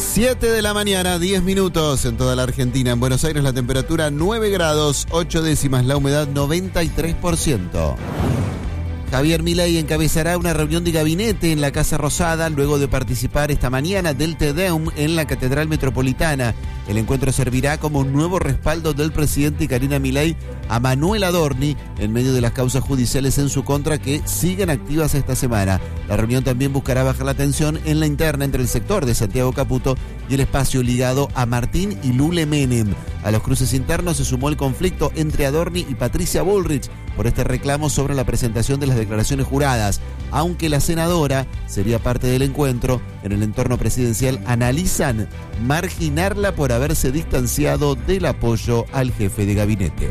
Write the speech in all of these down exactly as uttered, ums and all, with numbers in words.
siete de la mañana, diez minutos en toda la Argentina. En Buenos Aires la temperatura nueve grados, ocho décimas, la humedad noventa y tres por ciento. Javier Milei encabezará una reunión de gabinete en la Casa Rosada luego de participar esta mañana del Te Deum en la Catedral Metropolitana. El encuentro servirá como un nuevo respaldo del presidente Carina Milei a Manuel Adorni en medio de las causas judiciales en su contra que siguen activas esta semana. La reunión también buscará bajar la tensión en la interna entre el sector de Santiago Caputo y el espacio ligado a Martín y Lule Menem. A los cruces internos se sumó el conflicto entre Adorni y Patricia Bullrich por este reclamo sobre la presentación de las declaraciones juradas. Aunque la senadora sería parte del encuentro, en el entorno presidencial analizan marginarla por haberse distanciado del apoyo al jefe de gabinete.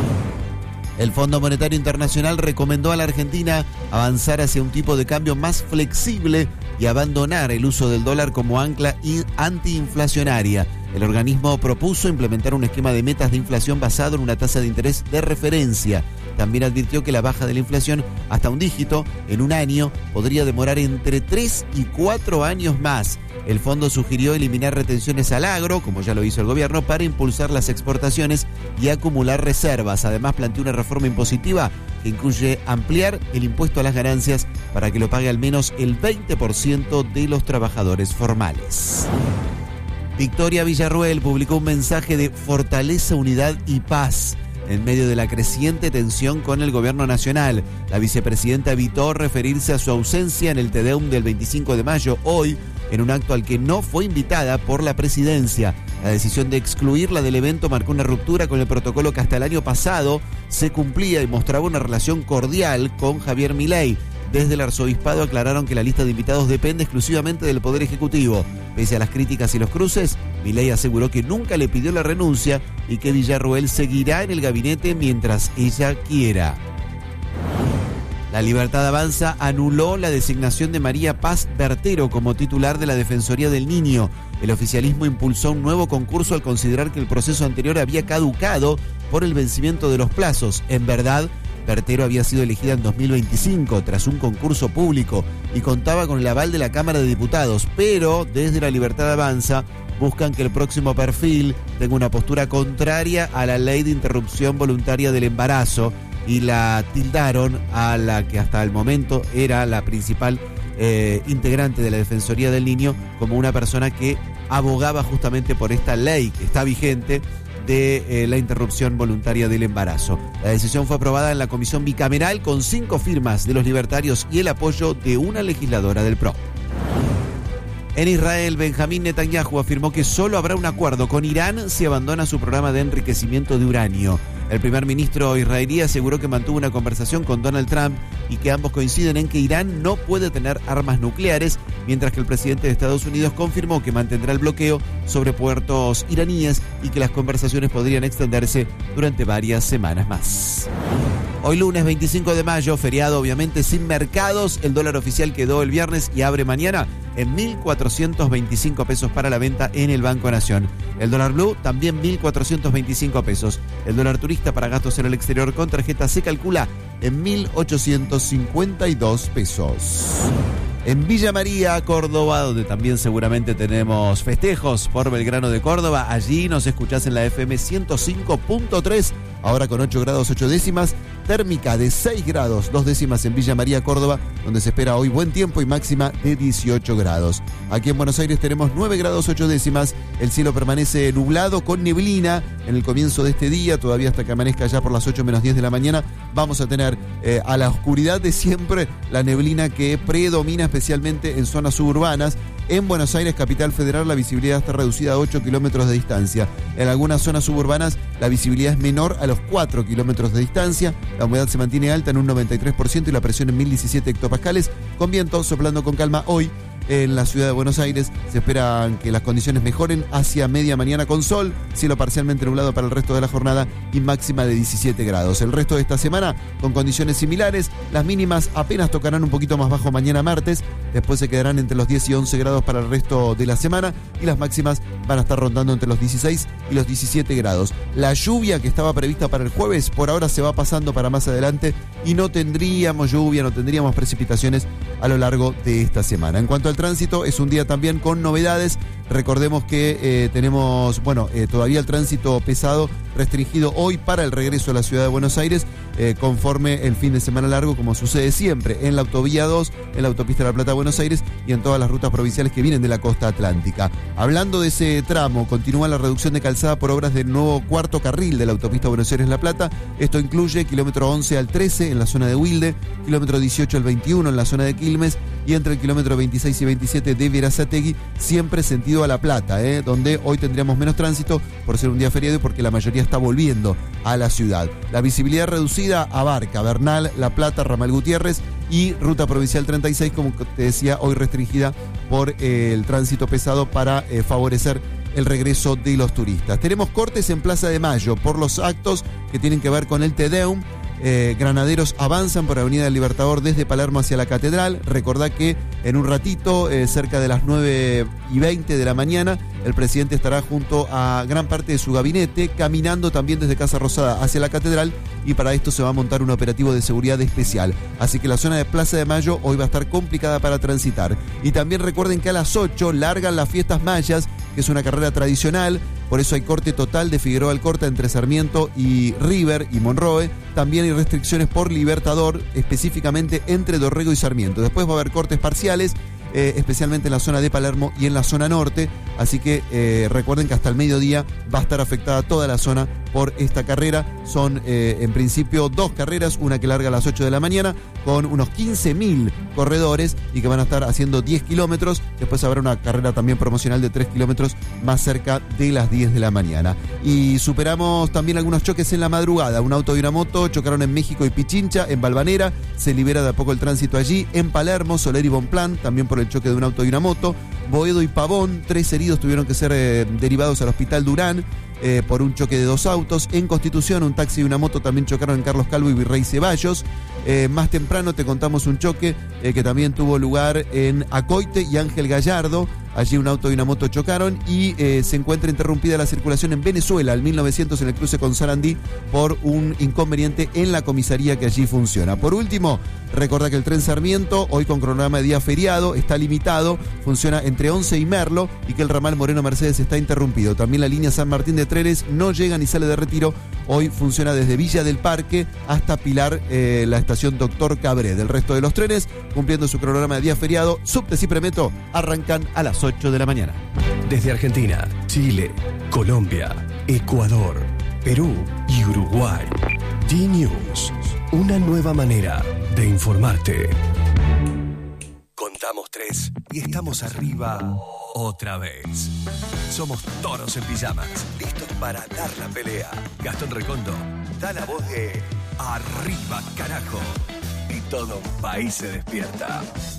El Fondo Monetario Internacional recomendó a la Argentina avanzar hacia un tipo de cambio más flexible y abandonar el uso del dólar como ancla antiinflacionaria. El organismo propuso implementar un esquema de metas de inflación basado en una tasa de interés de referencia. También advirtió que la baja de la inflación hasta un dígito en un año podría demorar entre tres y cuatro años más. El fondo sugirió eliminar retenciones al agro, como ya lo hizo el gobierno, para impulsar las exportaciones y acumular reservas. Además, planteó una reforma impositiva que incluye ampliar el impuesto a las ganancias para que lo pague al menos el veinte por ciento de los trabajadores formales. Victoria Villarruel publicó un mensaje de fortaleza, unidad y paz en medio de la creciente tensión con el gobierno nacional. La vicepresidenta evitó referirse a su ausencia en el Te Deum del veinticinco de mayo, hoy, en un acto al que no fue invitada por la presidencia. La decisión de excluirla del evento marcó una ruptura con el protocolo que hasta el año pasado se cumplía y mostraba una relación cordial con Javier Milei. Desde el arzobispado aclararon que la lista de invitados depende exclusivamente del Poder Ejecutivo. Pese a las críticas y los cruces, Milei aseguró que nunca le pidió la renuncia y que Villarruel seguirá en el gabinete mientras ella quiera. La Libertad Avanza anuló la designación de María Paz Bertero como titular de la Defensoría del Niño. El oficialismo impulsó un nuevo concurso al considerar que el proceso anterior había caducado por el vencimiento de los plazos. En verdad, Bertero había sido elegida en dos mil veinticinco tras un concurso público y contaba con el aval de la Cámara de Diputados, pero desde la Libertad Avanza buscan que el próximo perfil tenga una postura contraria a la ley de interrupción voluntaria del embarazo y la tildaron a la que hasta el momento era la principal eh, integrante de la Defensoría del Niño como una persona que abogaba justamente por esta ley que está vigente de eh, la interrupción voluntaria del embarazo. La decisión fue aprobada en la comisión bicameral con cinco firmas de los libertarios y el apoyo de una legisladora del P R O. En Israel, Benjamín Netanyahu afirmó que solo habrá un acuerdo con Irán si abandona su programa de enriquecimiento de uranio. El primer ministro israelí aseguró que mantuvo una conversación con Donald Trump y que ambos coinciden en que Irán no puede tener armas nucleares, mientras que el presidente de Estados Unidos confirmó que mantendrá el bloqueo sobre puertos iraníes y que las conversaciones podrían extenderse durante varias semanas más. Hoy lunes veinticinco de mayo, feriado obviamente sin mercados, el dólar oficial quedó el viernes y abre mañana en mil cuatrocientos veinticinco pesos para la venta en el Banco Nación. El dólar blue también mil cuatrocientos veinticinco pesos. El dólar turista para gastos en el exterior con tarjeta se calcula en mil ochocientos cincuenta y dos pesos. En Villa María, Córdoba, donde también seguramente tenemos festejos por Belgrano de Córdoba, allí nos escuchás en la F M ciento cinco punto tres, ahora con ocho grados ocho décimas, térmica de seis grados dos décimas en Villa María, Córdoba, donde se espera hoy buen tiempo y máxima de dieciocho grados. Aquí en Buenos Aires tenemos nueve grados ocho décimas, el cielo permanece nublado con neblina en el comienzo de este día, todavía hasta que amanezca ya por las ocho menos diez de la mañana, vamos a tener eh, a la oscuridad de siempre la neblina que predomina especialmente en zonas suburbanas. En Buenos Aires, capital federal, la visibilidad está reducida a ocho kilómetros de distancia. En algunas zonas suburbanas, la visibilidad es menor a los cuatro kilómetros de distancia. La humedad se mantiene alta en un noventa y tres por ciento y la presión en mil diecisiete hectopascales. Con viento soplando con calma hoy. En la ciudad de Buenos Aires se esperan que las condiciones mejoren hacia media mañana con sol, cielo parcialmente nublado para el resto de la jornada y máxima de diecisiete grados. El resto de esta semana con condiciones similares, las mínimas apenas tocarán un poquito más bajo mañana martes, después se quedarán entre los diez y once grados para el resto de la semana y las máximas van a estar rondando entre los dieciséis y los diecisiete grados. La lluvia que estaba prevista para el jueves por ahora se va pasando para más adelante y no tendríamos lluvia, no tendríamos precipitaciones a lo largo de esta semana. En cuanto al al tránsito. Es un día también con novedades. Recordemos que eh, tenemos, bueno, eh, todavía el tránsito pesado restringido hoy para el regreso a la ciudad de Buenos Aires, eh, conforme el fin de semana largo, como sucede siempre en la autovía dos, en la autopista de La Plata a Buenos Aires y en todas las rutas provinciales que vienen de la costa atlántica. Hablando de ese tramo, continúa la reducción de calzada por obras del nuevo cuarto carril de la autopista Buenos Aires-La Plata. Esto incluye kilómetro once al trece en la zona de Wilde, kilómetro dieciocho al veintiuno en la zona de Quilmes y entre el kilómetro veintiséis y veintisiete de Berazategui, siempre sentido a La Plata, ¿eh? donde hoy tendríamos menos tránsito por ser un día feriado y porque la mayoría está volviendo a la ciudad. La visibilidad reducida abarca Bernal, La Plata, Ramal Gutiérrez y Ruta Provincial treinta y seis, como te decía, hoy restringida por eh, el tránsito pesado para eh, favorecer el regreso de los turistas. Tenemos cortes en Plaza de Mayo por los actos que tienen que ver con el Te Deum. Eh, granaderos avanzan por Avenida del Libertador desde Palermo hacia la Catedral. Recordá que en un ratito, eh, cerca de las nueve y veinte de la mañana, el presidente estará junto a gran parte de su gabinete, caminando también desde Casa Rosada hacia la Catedral, y para esto se va a montar un operativo de seguridad especial. Así que la zona de Plaza de Mayo hoy va a estar complicada para transitar. Y también recuerden que a las ocho largan las fiestas mayas, que es una carrera tradicional. Por eso hay corte total de Figueroa Alcorta entre Sarmiento y River y Monroe. También hay restricciones por Libertador, específicamente entre Dorrego y Sarmiento. Después va a haber cortes parciales, eh, especialmente en la zona de Palermo y en la zona norte. Así que eh, recuerden que hasta el mediodía va a estar afectada toda la zona por esta carrera. Son eh, en principio dos carreras, una que larga a las ocho de la mañana con unos quince mil corredores y que van a estar haciendo diez kilómetros. Después habrá una carrera también promocional de tres kilómetros más cerca de las diez de la mañana. Y superamos también algunos choques en la madrugada. Un auto y una moto chocaron en México y Pichincha, en Valvanera. Se libera de a poco el tránsito allí. En Palermo, Soler y Bonplan, también por el choque de un auto y una moto. Boedo y Pavón, tres heridos tuvieron que ser eh, derivados al Hospital Durán eh, por un choque de dos autos. En Constitución, un taxi y una moto también chocaron en Carlos Calvo y Virrey Ceballos. Eh, más temprano te contamos un choque eh, que también tuvo lugar en Acoite y Ángel Gallardo. Allí un auto y una moto chocaron y eh, se encuentra interrumpida la circulación en Venezuela, al mil novecientos, en el cruce con Sarandí, por un inconveniente en la comisaría que allí funciona. Por último, recordá que el tren Sarmiento, hoy con cronograma de día feriado, está limitado, funciona entre Once y Merlo, y que el ramal Moreno Mercedes está interrumpido. También la línea San Martín de Trenes no llega ni sale de Retiro. Hoy funciona desde Villa del Parque hasta Pilar, eh, la estación Doctor Cabré. Del resto de los trenes, cumpliendo su cronograma de día feriado, Subtes y Premetro arrancan a las ocho de la mañana. Desde Argentina, Chile, Colombia, Ecuador, Perú y Uruguay. D-News, una nueva manera de informarte. Contamos tres y estamos arriba otra vez. Somos toros en pijamas, listos para dar la pelea. Gastón Recondo da la voz de arriba, carajo. Y todo un país se despierta.